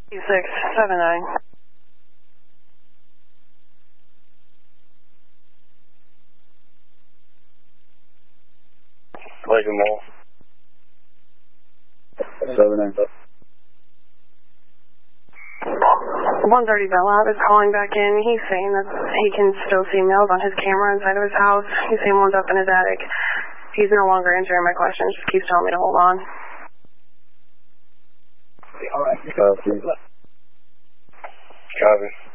679. Like them all. 7-9. 130 Bell Lab is calling back in. He's saying that he can still see males on his camera inside of his house. He's saying one's up in his attic. He's no longer answering my questions. Just keeps telling me to hold on. Alright. Copy.